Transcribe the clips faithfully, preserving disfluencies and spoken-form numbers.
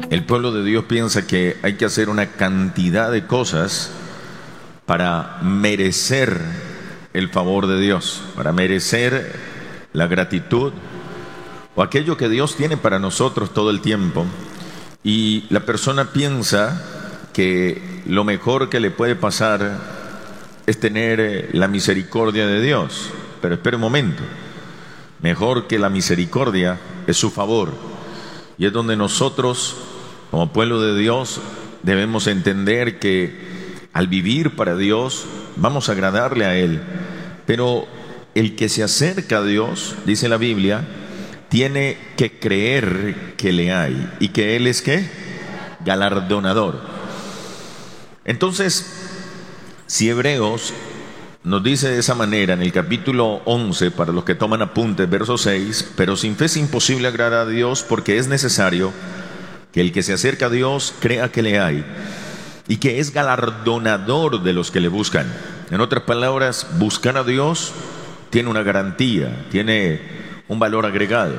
El pueblo de Dios piensa que hay que hacer una cantidad de cosas para merecer el favor de Dios, para merecer la gratitud o aquello que Dios tiene para nosotros todo el tiempo. Y la persona piensa que lo mejor que le puede pasar es tener la misericordia de Dios. Pero espere un momento, mejor que la misericordia es su favor. Y es donde nosotros, como pueblo de Dios, debemos entender que al vivir para Dios vamos a agradarle a Él. Pero el que se acerca a Dios, dice la Biblia, tiene que creer que le hay y que Él es ¿qué? Galardonador. Entonces, si Hebreos nos dice de esa manera en el capítulo once, para los que toman apuntes, verso seis, pero sin fe es imposible agradar a Dios, porque es necesario que el que se acerca a Dios crea que le hay y que es galardonador de los que le buscan. En otras palabras, buscar a Dios tiene una garantía, tiene un valor agregado.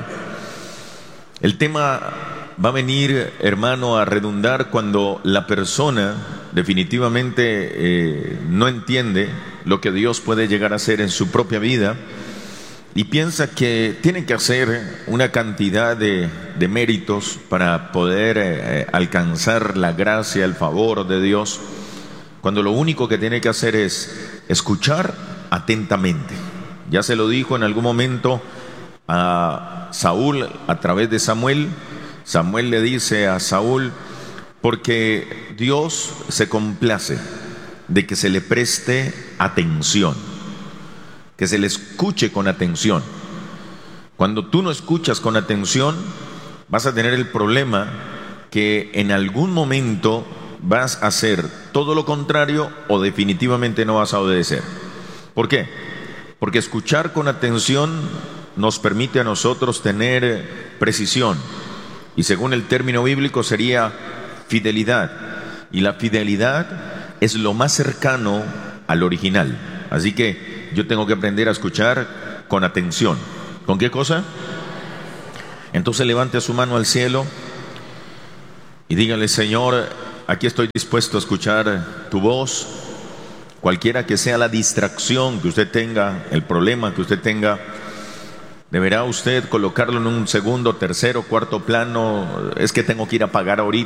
El tema va a venir, hermano, a redundar cuando la persona definitivamente eh, no entiende lo que Dios puede llegar a hacer en su propia vida y piensa que tiene que hacer una cantidad de, de méritos para poder eh, alcanzar la gracia, el favor de Dios, cuando lo único que tiene que hacer es escuchar atentamente. Ya se lo dijo en algún momento a Saúl a través de Samuel. Samuel le dice a Saúl, porque Dios se complace de que se le preste atención, que se le escuche con atención. Cuando tú no escuchas con atención, vas a tener el problema que en algún momento vas a hacer todo lo contrario o definitivamente no vas a obedecer. ¿Por qué? Porque escuchar con atención nos permite a nosotros tener precisión, y según el término bíblico sería fidelidad, y la fidelidad es lo más cercano al original. Así que yo tengo que aprender a escuchar con atención. ¿Con qué cosa? Entonces levante su mano al cielo y dígale: Señor, aquí estoy dispuesto a escuchar tu voz. Cualquiera que sea la distracción que usted tenga, el problema que usted tenga, deberá usted colocarlo en un segundo, tercero, cuarto plano. Es que tengo que ir a pagar ahorita.